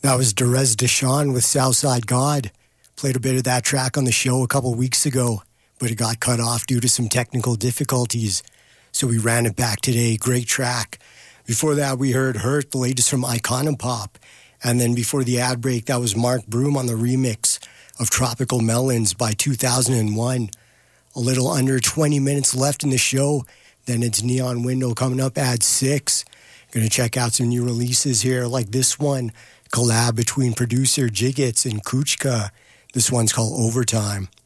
That was Derez Deshawn with Southside God. Played a bit of that track on the show a couple weeks ago, but it got cut off due to some technical difficulties. So we ran it back today. Great track. Before that, we heard Hurt, the latest from Iconopop. And then before the ad break, that was Mark Broom on the remix of Tropical Melons by 2001. A little under 20 minutes left in the show. Then it's Neon Window coming up at 6. Going to check out some new releases here like this one. Collab between producer Jiggets and Kuchka. This one's called Overtime.